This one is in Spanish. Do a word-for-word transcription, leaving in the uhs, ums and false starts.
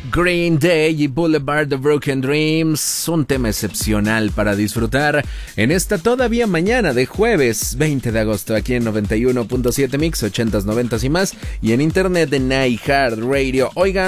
Green Day y Boulevard of Broken Dreams, un tema excepcional para disfrutar en esta todavía mañana de jueves veinte de agosto aquí en noventa y uno punto siete Mix, ochentas, noventas y más, y en internet en iHeartRadio. Oigan,